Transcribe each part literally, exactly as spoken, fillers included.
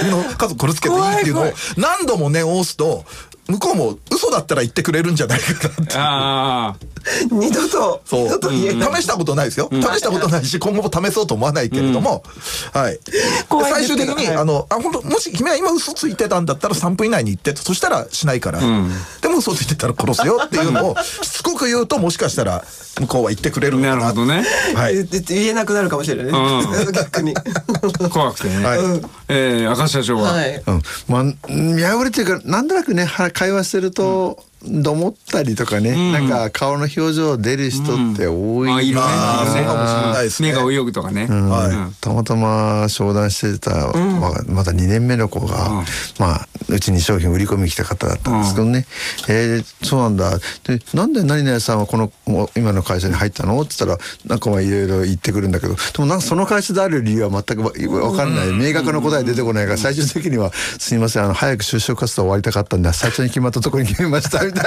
君の家族殺すけどいいっていうのを何度も念を押すと、向こうも嘘だったら言ってくれるんじゃないかなって。あ二度とそう、うん、試したことないですよ、うん、試したことないし今後も試そうと思わないけれども、うん、はい、最終的に、はい、あのあ本当もし君は今嘘ついてたんだったらさんぷん以内に言ってと、そしたらしないから、うん、でも嘘ついてたら殺すよっていうのをしつこく言うと、もしかしたら向こうは言ってくれるのかな。 なるほどね、 はい、言えなくなるかもしれないね、うん、逆に怖くてね、はい、えー、明石社長は、はい、 うん、まあ見破りっていうかなんとなくね会話してると、うんどもったりとかね、うん、なんか顔の表情出る人って多い、うん、あいるね、 目が泳ぐとかね、 うんはい、たまたま商談してた、うん、まだにねんめの子が、うん、まあうちに商品売り込みに来た方だったんですけどね、うん、えー、そうなんだで、なんで何々さんはこの今の会社に入ったのって言ったら、なんかまあいろいろ言ってくるんだけど、でもなんかその会社である理由は全く分かんない、うん、明確な答え出てこないから、最終的にはすいません、あの早く就職活動終わりたかったんで最初に決まったところに決めましたみたいな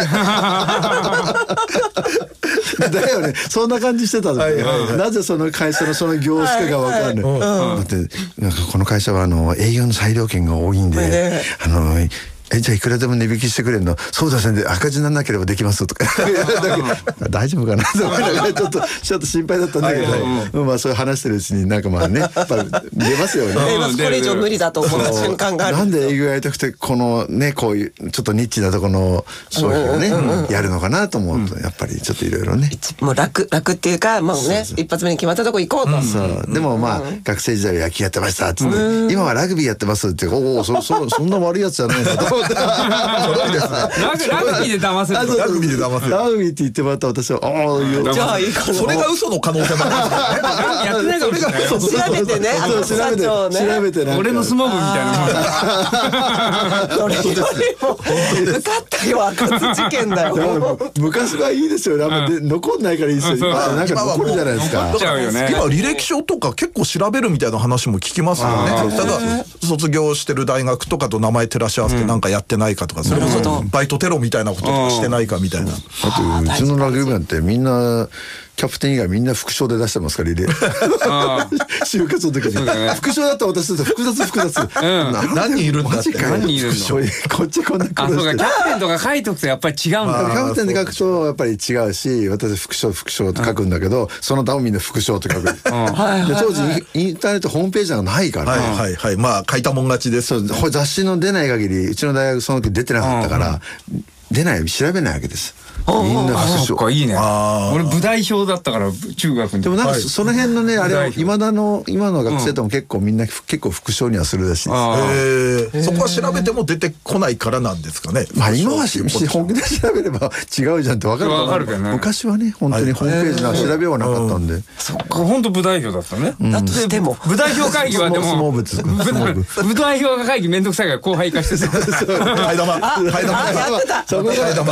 だよね、そんな感じしてたの、はいはいはい、なぜその会社のその業種かが分かんない、はいはい、だってなんかこの会社はあの営業の裁量権が多いんで、ね、あのえじゃあいくらでも値引きしてくれるの、そうですね、赤字にならなければできますとか大丈夫かなと思いながらちょっとちょっと心配だったんだけど、はいはいはい、まあそう話してるうちになんかまあねやっぱり出ますよねこれ以上無理だと思った瞬間がある。 なんで営業やりたくてこのねこういうちょっとニッチなところの商品をね、うんうんうん、やるのかなと思うと、やっぱりちょっといろいろね、 もう楽楽っていうかもうね、そうそう一発目に決まったとこ行こうと、うん、 そうでもまあ、うん、学生時代は野球やってましたっつって、うん、今はラグビーやってますって、おお そ, そ, そんな悪いやつじゃないんだと思ってラグビーで騙せる。 ラグビーで騙せる。 ラグビーって言ってもらった私は、ああ、 じゃあいいかな。 それが嘘の可能性もあるんですよね。やってないかもしれない。 調べてね、あの社長ね。 調べてね。 俺の相撲部みたいな。 それよりも受かったよ、赤津事件だよ。 昔はいいですよ。残んないからいいですよ。なんか残るじゃないですか。 今履歴書とか結構調べるみたいな話も聞きますよね。ただ卒業してる大学とかと名前照らし合わせてなんかやってないかとか、それこそバイトテロみたいなこととかしてないかみたいな。 だってうちのラグビーなんてみんなキャプテン以外みんな副賞で出してますからリレー就活の時に副賞だったら私だと複雑複雑、うん、 何人いるんだって何人いるのこっちこんな苦労して、 あ、そうか、キャプテンとか書いとくとやっぱり違うんだね。 キャプテンで書くとやっぱり違うし、私副賞副賞って書くんだけど、うん、その他もみんな副賞って書く、うん、で当時インターネットホームページがないから、 はいはいはい、まあ書いたもん勝ちです。 そう、雑誌の出ない限りうちの大学その時出てなかったから、うん、出ない調べないわけです。みんな副賞。 そっか、いいね。俺部代表だったから中学に。 でもなんかその辺のね、あれは今だの今の学生とも結構みんな結構副賞にはするらしいです。そこは調べても出てこないからなんですかね。 まあ今は本気で調べれば違うじゃんって分かるかるけどね。昔はね本当にホームページの調べようがなかったんで。 そっか、本当部代表だったね。 だとしても部代表会議はでも部代表会議めんどくさいから後輩化してさ。 替え玉。替え玉。 やってた。 そこ替え玉。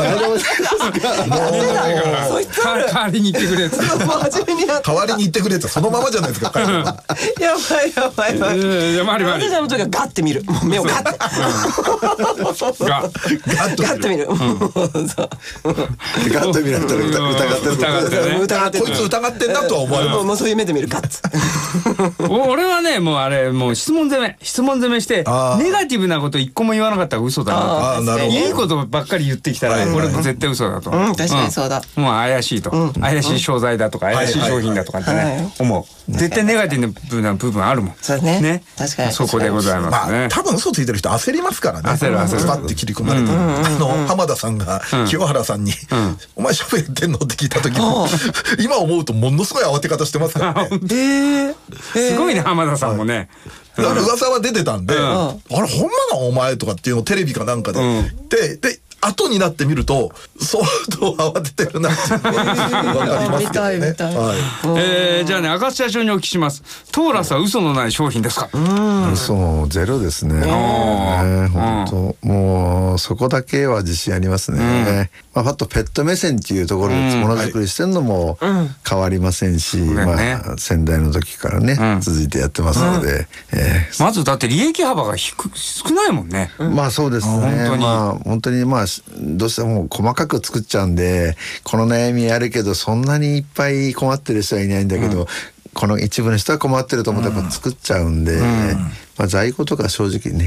代わりに言ってくれって代わりに言ってくれってそのままじゃないですか。 やばいやばいやばい。 やばいやばい。 私の時はガッて見る。目をガッてガッて見る。 ガッて見られたら疑ってる。 疑ってる。こいつ疑ってんなとは思われます。 もうそういう目で見る。ガッツ。 俺はねもうあれもう質問攻め質問攻めしてネガティブなこと一個も言わなかったら嘘だな。いいことばっかり言ってきたらこれも絶対嘘だと。 確かにそうだ。 もう怪しいと、うん、怪しい商材だとか、うん、怪しい商品だとかってね、はいはい、思う絶対ネガティブな部分あるもん。 そうね。ね、確かにそこでございますね。 まあ、多分嘘ついてる人焦りますからね。 焦る焦る。 スパッて切り込まれて、うん、あの浜田さんが清原さんに、うん、お前シャブやってんのって聞いた時も、うん、今思うとものすごい慌て方してますからね。えー、すごいね浜田さんもね。 だから噂は出てたんで、うん、あれほんまなお前とかっていうのをテレビかなんかで、うん、でで後になってみると相当慌ててるなって分かりますけどね。 えー、じゃあね明石社長にお聞きします。トーラスは嘘のない商品ですか？ 嘘ゼロですね。本当もうそこだけは自信ありますね。まあパッとペット目線っていうところでものづくりしてるのも変わりませんし、まあ先代の時からね続いてやってますので、 まずだって利益幅が低少ないもんね。 まあそうですね。まあ本当にまあどうしても細かく作っちゃうんでこの悩みあるけどそんなにいっぱい困ってる人はいないんだけど、うん、この一部の人は困ってると思ってやっぱ作っちゃうんで、うん、まあ在庫とか正直ね